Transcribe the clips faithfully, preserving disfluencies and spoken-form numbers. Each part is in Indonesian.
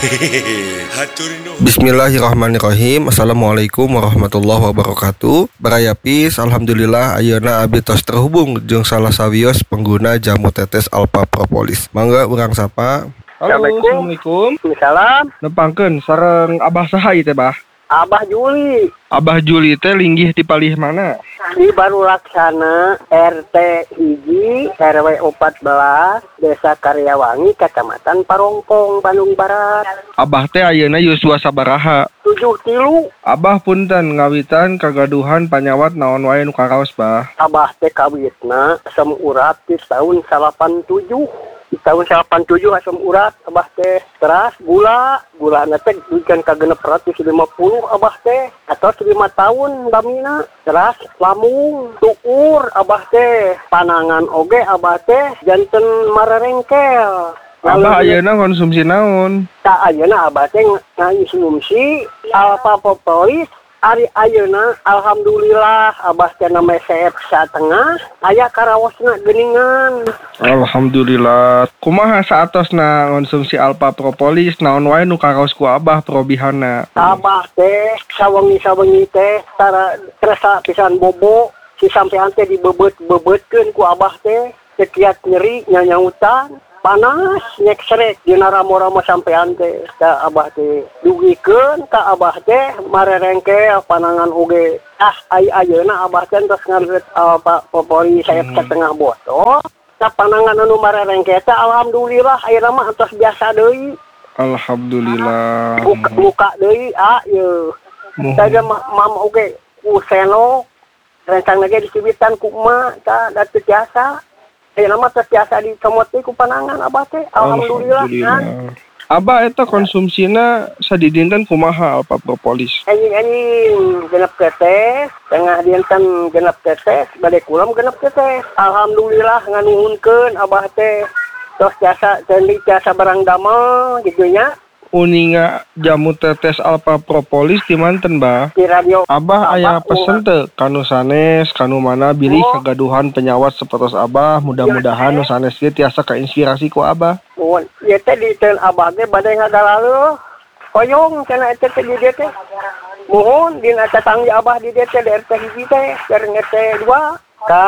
Bismillahirrahmanirrahim. Assalamualaikum warahmatullahi wabarakatuh. Barayapis, alhamdulillah ayeuna abdi tos terhubung jeung salah sawios pengguna jamu tetes Alpha Propolis. Mangga urang sapa. Halo, Assalamualaikum. Salam. Nepangkeun sareng Abah saha ieu teh, Bah? Abah Juli. Abah Juli teh linggih di palih mana? Di Baru Laksana R T hiji R W empat belas Desa Karyawangi Kecamatan Parongpong Bandung Barat. Abah teh ayeuna yuswa sabaraha? tujuh tilu. Abah punten ngawitan kagaduhan panyawat naon wae nu karaos, Bah? Abah teh kawitna asam urat di tahun salapan tujuh. Di tahun salapan tujuh asam urat abah teh teras gula gula teh duikan ka genep ratus lima puluh abah teh atau lima tahun damina teras lamung tukur abah teh panangan oge abah teh janten mararengkel. Abah ayeuna konsumsi naon? Tak ayeuna abah teh ngonsumsi Alpha Propolis. Ari ayeuna alhamdulillah abah teh na meseep satengah aya karawosna geuningan. Alhamdulillah. Kumaha saatosna konsumsi Alpha Propolis naon wae nu karaos ku abah probihanna? Abah teh sawengi-sawengi teh tara kerasa pisan bobo si sampean teh dibebet-bebetkeun ku abah teh sekiat nyeri nyanyautan panas nyek srek dina ramo-ramo sampean teh ka abah teh dugikeun ka abah teh marerengkel panangan oge ah ai ayeuna abah teh tos ngareut Alpha Propolis saep setengah botol ka panangan anu marerengkel teh alhamdulillah ayeuna mah tos biasa deui. Alhamdulillah. Buka, buka deui ah ye saja mam oge ku seno rencang lagi disibitan ku emak ta da teu biasa. Eh nama terbiasa di comoti ku panangan abah teh alhamdulillah kan. Abah eta konsumsina sadidinten kumaha Alpha Propolis? Anjing-anjing genep tetes, tengah dinten genep tetes, bade kulam genep tetes. Alhamdulillah nganuhunkeun abah teh tos jasa ceuli jasa barang damel gitu nya. Uninga jamu tetes Alpha Propolis di manten, Bah? Di radio. Abah aya pesen teu kanu sanes, kanu mana bilih oh. Kagaduhan penyawat sapertos Abah, mudah-mudahan nu sanes ge tiasa kainspirasi ku Abah. Mun ieu teh di teun Abah ge bade ngadalaleuh. Koyong cenah eta teh di dieu teh. Muhun dina tetangga Abah di dieu teh di R T hiji teh, jeung R T dua ka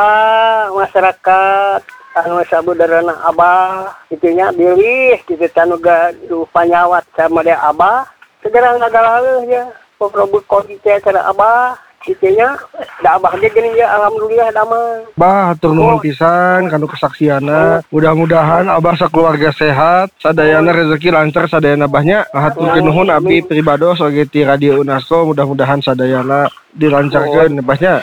masyarakat anu sabudareuna Abah itunya bilih kitu tanu gaduh panyawat sama dia Abah segera ngagaleuh ya pokro kodi teh cara Abah itunya da Abah ge geuning ya alhamdulillah damang. Bah hatur nuhun pisan kanu kesaksianna. Mudah-mudahan Abah sakeluarga sehat, sadayana rezeki lancar sadayana Abahnya. Hatur nuhun abdi pribados oge ti Radio Unasko, mudah-mudahan sadayana dilancarkeun Abahnya.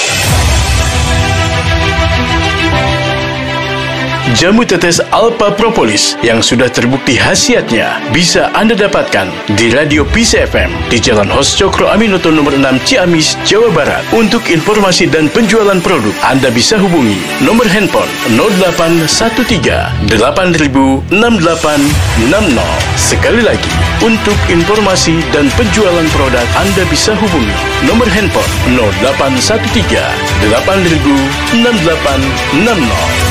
Jamu tetes Alpha Propolis yang sudah terbukti khasiatnya bisa Anda dapatkan di Radio Peace F M di Jalan Hos Cokro Aminoto nomor enam Ciamis, Jawa Barat. Untuk informasi dan penjualan produk, Anda bisa hubungi nomor handphone nol delapan satu tiga delapan nol enam delapan enam nol. Sekali lagi, untuk informasi dan penjualan produk, Anda bisa hubungi nomor handphone nol delapan satu tiga delapan nol enam delapan enam nol.